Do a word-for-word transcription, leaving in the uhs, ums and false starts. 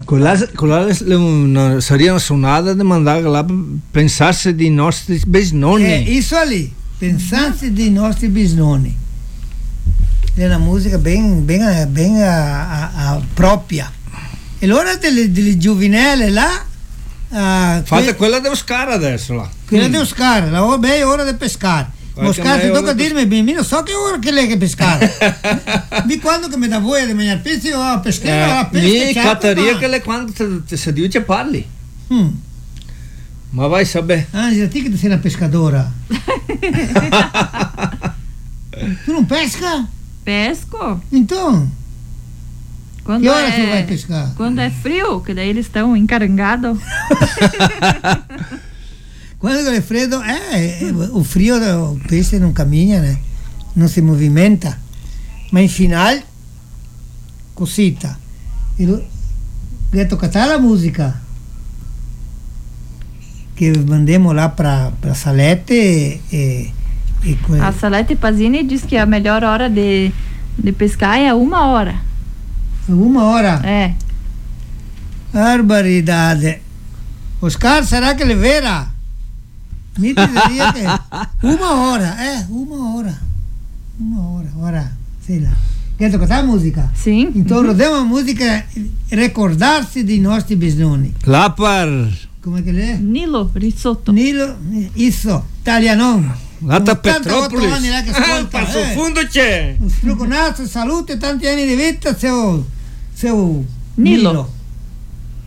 Quella, quella le, sarebbe una suonata di mandare là per pensarsi dei nostri bisnonni. É isso ali, pensarsi dei nostri bisnonni. É uma música bem, bem, bem a, a, a própria. E allora delle, delle giovanelle là. Uh, Fate que, quella di Oscar adesso là. Quella mm. di Oscar, la ora è ora di pescare. Oscar ti tocca dirmi, io non so che ora che lei che pescare. Di quando che mi dà voglia di mangiare pesce, io a pescare, eh, a pesca. Mi cataria che le quando ti si dice parli. Mm. Ma vai sapere. Ah, già ti che sei una pescadora. Tu non pesca? Pesco. Então? Quando que hora é, você vai pescar? Quando é frio, que daí eles estão encarangados. Quando é freddo, é, o frio, o peixe não caminha, né? Não se movimenta. Mas em final, cosita. Quer tocar a música que mandemos lá para para Salete e, e, a Salete Pazini diz que a melhor hora de, de pescar é uma hora. Uma hora? É. Barbaridade. Oscar, será que ele verá? Me diria que uma hora, é, uma hora. Uma hora, ora, sei lá. Quer tocar a música? Sim. Então, rodemos a música recordar-se de nossos bisnonni. Lá para... Como é que ele é? Nilo Risotto. Nilo, isso, italiano. Lá da Petrópolis. Ah, Passo fundo c'è. Un sproconato, salute, tanti anni di vita, seu, seu Nilo. Nilo.